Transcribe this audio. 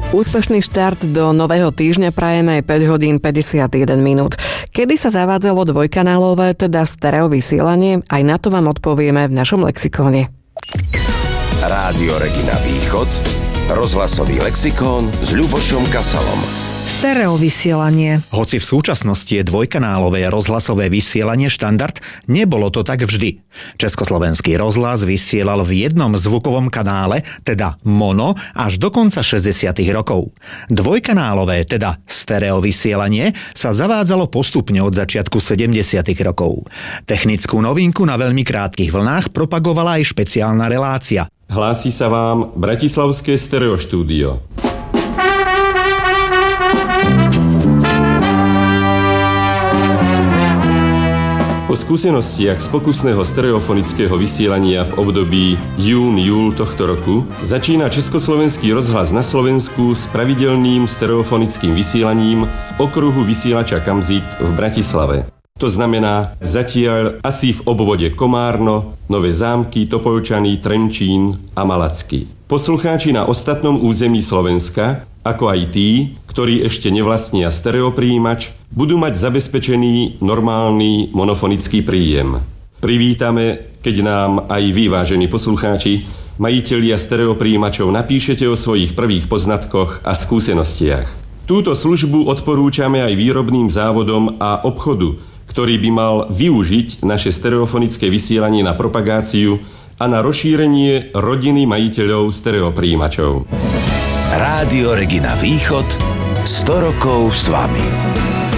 Úspešný štart do nového týždňa prajeme 5 hodín 51 minút. Kedy sa zavádzalo dvojkanálové, teda stereo vysielanie? Aj na to vám odpovieme v našom lexikóne. Rádio Regina Východ, rozhlasový lexikón s Ľubošom Kasalom. Stereo vysielanie. Hoci v súčasnosti je dvojkanálové rozhlasové vysielanie štandard, nebolo to tak vždy. Československý rozhlas vysielal v jednom zvukovom kanále, teda mono, až do konca 60. rokov. Dvojkanálové, teda stereo vysielanie, sa zavádzalo postupne od začiatku 70. rokov. Technickú novinku na veľmi krátkych vlnách propagovala aj špeciálna relácia. Hlási sa vám Bratislavské stereoštúdio. Po skúsenostiach z pokusného stereofonického vysielania v období jún-júl tohto roku začína Československý rozhlas na Slovensku s pravidelným stereofonickým vysielaním v okruhu vysielača Kamzik v Bratislave. To znamená zatiaľ asi v obvode Komárno, Nové Zámky, Topolčany, Trenčín a Malacky. Poslucháči na ostatnom území Slovenska, ako aj tí, ktorí ešte nevlastnia stereopríjimač, budú mať zabezpečený normálny monofonický príjem. Privítame, keď nám aj vy, vážení poslucháči, majitelia stereopríjimačov, napíšete o svojich prvých poznatkoch a skúsenostiach. Túto službu odporúčame aj výrobným závodom a obchodu, ktorý by mal využiť naše stereofonické vysielanie na propagáciu a na rozšírenie rodiny majiteľov stereopríjimačov. Rádio Regina Východ 100 rokov s vami.